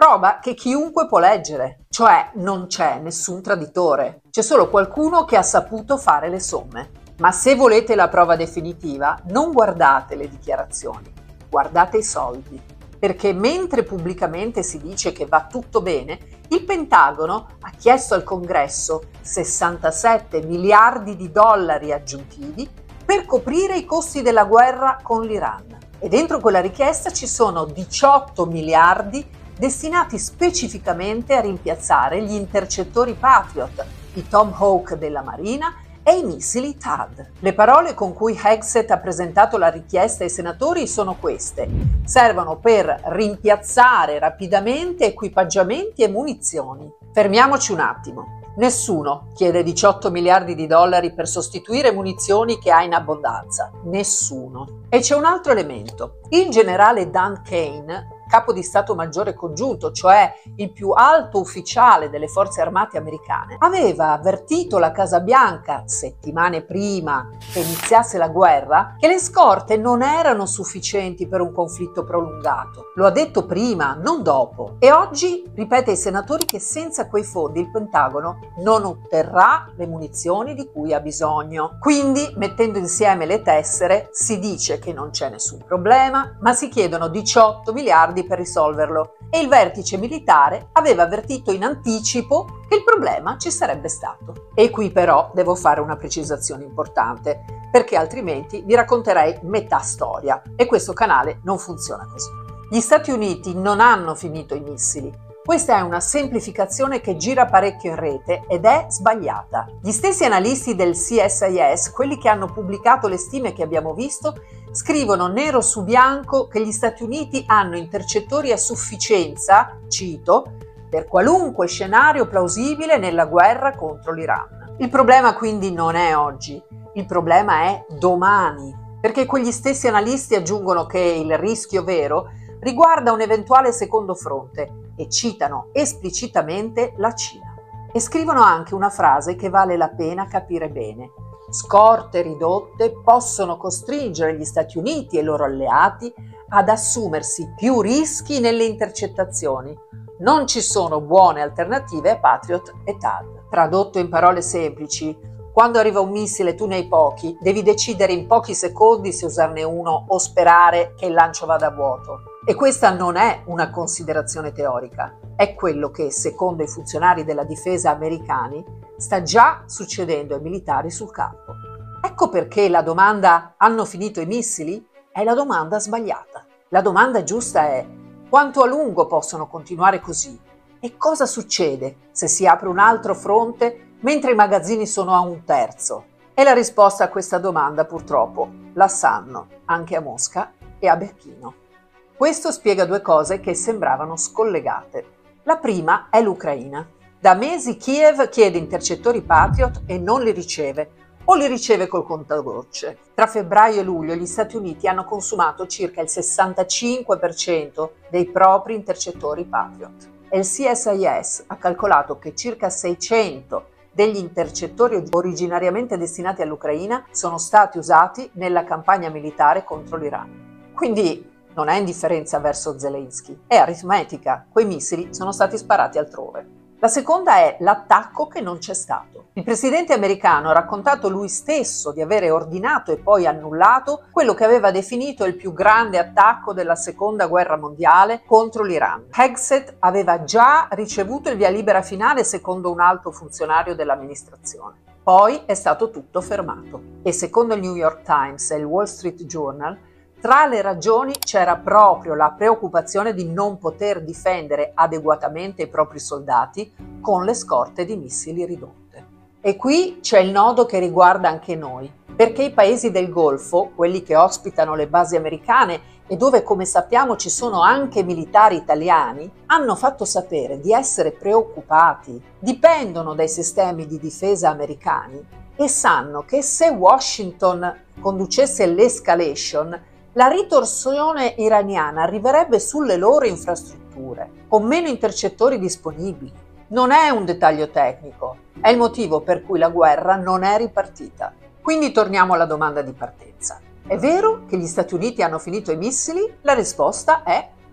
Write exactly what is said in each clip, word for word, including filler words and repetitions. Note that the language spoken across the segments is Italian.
Roba che chiunque può leggere, cioè non c'è nessun traditore, c'è solo qualcuno che ha saputo fare le somme. Ma se volete la prova definitiva, non guardate le dichiarazioni, guardate i soldi, perché mentre pubblicamente si dice che va tutto bene, il Pentagono ha chiesto al Congresso sessantasette miliardi di dollari aggiuntivi per coprire i costi della guerra con l'Iran. E dentro quella richiesta ci sono diciotto miliardi destinati specificamente a rimpiazzare gli intercettori Patriot, i Tomahawk della Marina e i missili T A D. Le parole con cui Hegseth ha presentato la richiesta ai senatori sono queste: servono per rimpiazzare rapidamente equipaggiamenti e munizioni. Fermiamoci un attimo. Nessuno chiede diciotto miliardi di dollari per sostituire munizioni che ha in abbondanza. Nessuno. E c'è un altro elemento. Il generale Dan Kane, capo di Stato Maggiore Congiunto, cioè il più alto ufficiale delle forze armate americane, aveva avvertito la Casa Bianca, settimane prima che iniziasse la guerra, che le scorte non erano sufficienti per un conflitto prolungato. Lo ha detto prima, non dopo. E oggi ripete ai senatori che senza quei fondi il Pentagono non otterrà le munizioni di cui ha bisogno. Quindi, mettendo insieme le tessere, si dice che non c'è nessun problema, ma si chiedono diciotto miliardi per risolverlo, e il vertice militare aveva avvertito in anticipo che il problema ci sarebbe stato. E qui però devo fare una precisazione importante, perché altrimenti vi racconterei metà storia e questo canale non funziona così. Gli Stati Uniti non hanno finito i missili. Questa è una semplificazione che gira parecchio in rete ed è sbagliata. Gli stessi analisti del C S I S, quelli che hanno pubblicato le stime che abbiamo visto, scrivono nero su bianco che gli Stati Uniti hanno intercettori a sufficienza, cito, per qualunque scenario plausibile nella guerra contro l'Iran. Il problema quindi non è oggi, il problema è domani, perché quegli stessi analisti aggiungono che il rischio vero riguarda un eventuale secondo fronte e citano esplicitamente la Cina. E scrivono anche una frase che vale la pena capire bene. Scorte ridotte possono costringere gli Stati Uniti e i loro alleati ad assumersi più rischi nelle intercettazioni. Non ci sono buone alternative a Patriot e T A D. Tradotto in parole semplici, quando arriva un missile tu ne hai pochi, devi decidere in pochi secondi se usarne uno o sperare che il lancio vada a vuoto. E questa non è una considerazione teorica, è quello che, secondo i funzionari della difesa americani, sta già succedendo ai militari sul campo. Ecco perché la domanda "hanno finito i missili?" è la domanda sbagliata. La domanda giusta è: quanto a lungo possono continuare così? E cosa succede se si apre un altro fronte mentre i magazzini sono a un terzo? E la risposta a questa domanda, purtroppo, la sanno anche a Mosca e a Pechino. Questo spiega due cose che sembravano scollegate. La prima è l'Ucraina. Da mesi Kiev chiede intercettori Patriot e non li riceve, o li riceve col contagocce. Tra febbraio e luglio gli Stati Uniti hanno consumato circa il sessantacinque per cento dei propri intercettori Patriot. E il C S I S ha calcolato che circa seicento degli intercettori originariamente destinati all'Ucraina sono stati usati nella campagna militare contro l'Iran. Quindi non è indifferenza verso Zelensky, è aritmetica, quei missili sono stati sparati altrove. La seconda è l'attacco che non c'è stato. Il presidente americano ha raccontato lui stesso di avere ordinato e poi annullato quello che aveva definito il più grande attacco della seconda guerra mondiale contro l'Iran. Hegseth aveva già ricevuto il via libera finale secondo un alto funzionario dell'amministrazione. Poi è stato tutto fermato e secondo il New York Times e il Wall Street Journal tra le ragioni c'era proprio la preoccupazione di non poter difendere adeguatamente i propri soldati con le scorte di missili ridotte. E qui c'è il nodo che riguarda anche noi, perché i paesi del Golfo, quelli che ospitano le basi americane e dove, come sappiamo, ci sono anche militari italiani, hanno fatto sapere di essere preoccupati, dipendono dai sistemi di difesa americani e sanno che se Washington conducesse l'escalation, la ritorsione iraniana arriverebbe sulle loro infrastrutture, con meno intercettori disponibili. Non è un dettaglio tecnico, è il motivo per cui la guerra non è ripartita. Quindi torniamo alla domanda di partenza. È vero che gli Stati Uniti hanno finito i missili? La risposta è no.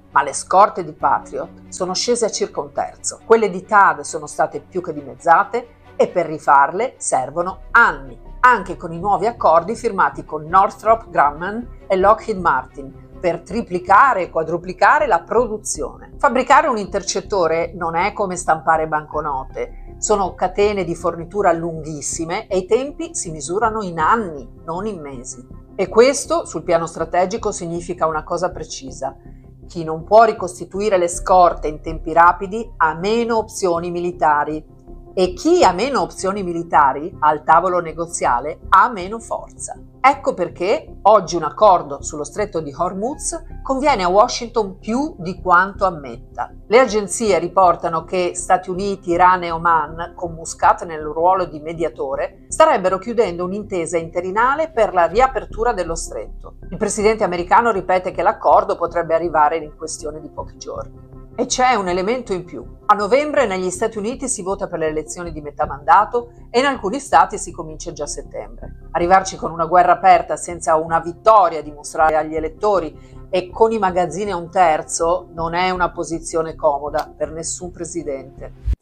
Ma le scorte di Patriot sono scese a circa un terzo. Quelle di T A D sono state più che dimezzate e per rifarle servono anni, anche con i nuovi accordi firmati con Northrop Grumman e Lockheed Martin, per triplicare e quadruplicare la produzione. Fabbricare un intercettore non è come stampare banconote, sono catene di fornitura lunghissime e i tempi si misurano in anni, non in mesi. E questo, sul piano strategico, significa una cosa precisa: chi non può ricostituire le scorte in tempi rapidi ha meno opzioni militari. E chi ha meno opzioni militari al tavolo negoziale ha meno forza. Ecco perché oggi un accordo sullo stretto di Hormuz conviene a Washington più di quanto ammetta. Le agenzie riportano che Stati Uniti, Iran e Oman, con Muscat nel ruolo di mediatore, starebbero chiudendo un'intesa interinale per la riapertura dello stretto. Il presidente americano ripete che l'accordo potrebbe arrivare in questione di pochi giorni. E c'è un elemento in più. A novembre negli Stati Uniti si vota per le elezioni di metà mandato e in alcuni stati si comincia già a settembre. Arrivarci con una guerra aperta senza una vittoria da mostrare agli elettori e con i magazzini a un terzo non è una posizione comoda per nessun presidente.